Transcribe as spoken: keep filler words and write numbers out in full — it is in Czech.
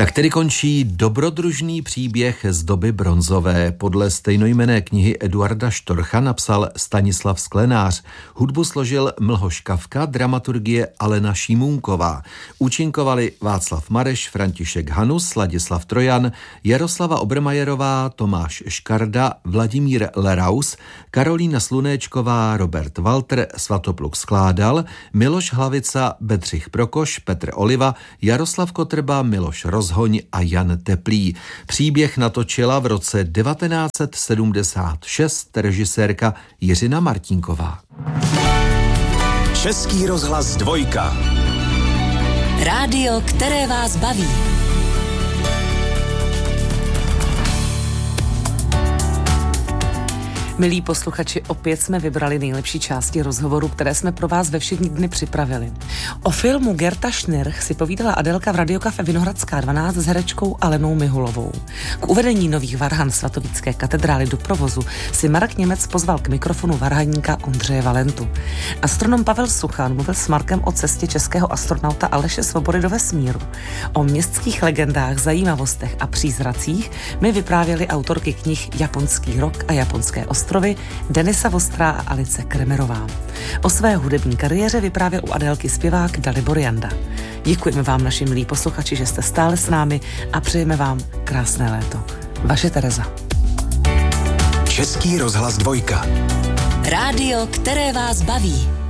Tak tedy končí dobrodružný příběh z doby bronzové. Podle stejnojmenné knihy Eduarda Štorcha napsal Stanislav Sklenář. Hudbu složil Mlhoš Kafka, dramaturgie Alena Šimůnková. Účinkovali Václav Mareš, František Hanus, Ladislav Trojan, Jaroslava Obermajerová, Tomáš Škarda, Vladimír Leraus, Karolína Slunéčková, Robert Walter, Svatopluk Skládal, Miloš Hlavica, Bedřich Prokoš, Petr Oliva, Jaroslav Kotrba, Miloš Rozhoň a Jan Teplý. Příběh natočila v roce devatenáct set sedmdesát šest režisérka Jiřina Martínková. Český rozhlas dvojka. Rádio, které vás baví. Milí posluchači, opět jsme vybrali nejlepší části rozhovoru, které jsme pro vás ve všední dny připravili. O filmu Gerta Schnirch si povídala Adelka v Radiokafe Vinohradská dvanáct s herečkou Alenou Mihulovou. K uvedení nových varhan svatovícké katedrály do provozu si Marek Němec pozval k mikrofonu varhaníka Ondřeje Valentu. Astronom Pavel Suchan mluvil s Markem o cestě českého astronauta Aleše Svobody do vesmíru. O městských legendách, zajímavostech a přízracích mi vyprávěly autorky knih Japonský rok a Japonské ostrovy Denisa Vostrá a Alice Kremerová. O své hudební kariéře vyprávěl u Adélky zpěvák Dalibor Janda. Děkujeme vám, naši milí posluchači, že jste stále s námi a přejeme vám krásné léto. Vaše Tereza. Český rozhlas dvojka. Rádio, které vás baví.